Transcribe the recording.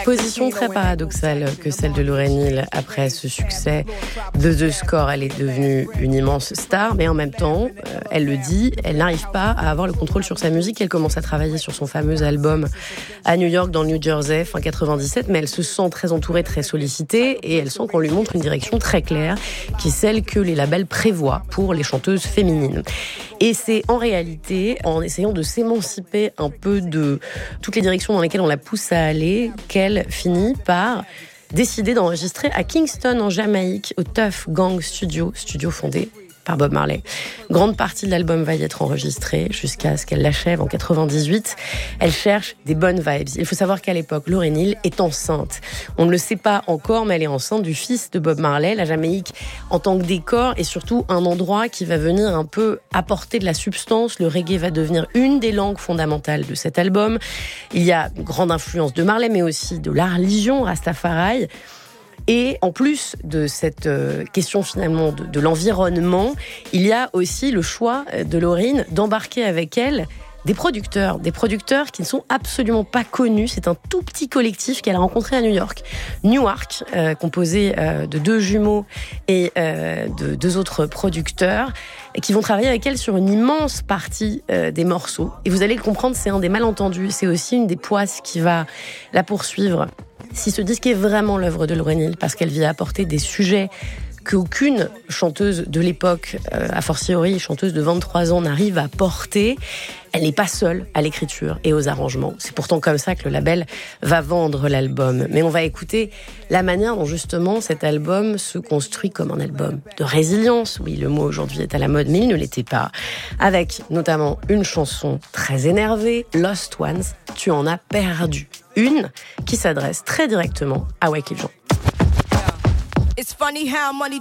Position très paradoxale que celle de Lauryn Hill après ce succès de The Score. Elle est devenue une immense star, mais en même temps, elle le dit, elle n'arrive pas à avoir le contrôle sur sa musique. Elle commence à travailler sur son fameux album à New York, dans le New Jersey, fin 97, mais elle se sent très entourée, très sollicitée, et elle sent qu'on lui montre une direction très claire, qui est celle que les labels prévoient pour les chanteuses féminines. Et c'est en réalité, en essayant de s'émanciper un peu de toutes les directions dans lesquelles on la pousse à aller, qu'elle finit par décider d'enregistrer à Kingston, en Jamaïque, au Tuff Gang Studio fondé par Bob Marley. Grande partie de l'album va y être enregistrée jusqu'à ce qu'elle l'achève en 98. Elle cherche des bonnes vibes. Il faut savoir qu'à l'époque, Lauryn Hill est enceinte. On ne le sait pas encore, mais elle est enceinte du fils de Bob Marley. La Jamaïque, en tant que décor, est surtout un endroit qui va venir un peu apporter de la substance. Le reggae va devenir une des langues fondamentales de cet album. Il y a une grande influence de Marley, mais aussi de la religion, Rastafari. Et en plus de cette question finalement de l'environnement, il y a aussi le choix de Lauryn d'embarquer avec elle des producteurs qui ne sont absolument pas connus. C'est un tout petit collectif qu'elle a rencontré à New York, Newark, composé de 2 jumeaux et de 2 autres producteurs, et qui vont travailler avec elle sur une immense partie des morceaux. Et vous allez le comprendre, c'est un des malentendus, c'est aussi une des poisses qui va la poursuivre. Si ce disque est vraiment l'œuvre de Lauryn Hill, parce qu'elle vient apporter des sujets qu'aucune chanteuse de l'époque, a fortiori chanteuse de 23 ans, n'arrive à porter, elle n'est pas seule à l'écriture et aux arrangements. C'est pourtant comme ça que le label va vendre l'album. Mais on va écouter la manière dont justement cet album se construit comme un album de résilience. Oui, le mot aujourd'hui est à la mode, mais il ne l'était pas. Avec notamment une chanson très énervée, Lost Ones, Tu en as perdu. Une qui s'adresse très directement à Wyclef Jean. It's funny how money